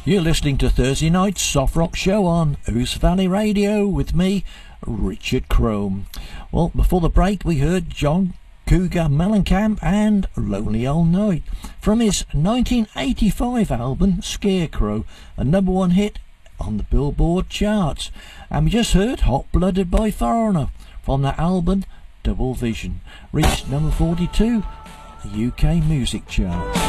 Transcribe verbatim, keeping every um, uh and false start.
You're listening to Thursday Night's Soft Rock Show on Ouse Valley Radio with me, Richard Crome. Well, before the break we heard John Cougar Mellencamp and Lonely Old Night from his nineteen eighty-five album Scarecrow, a number one hit on the Billboard charts. And we just heard Hot Blooded by Foreigner from that album Double Vision, reached number forty-two the U K music charts.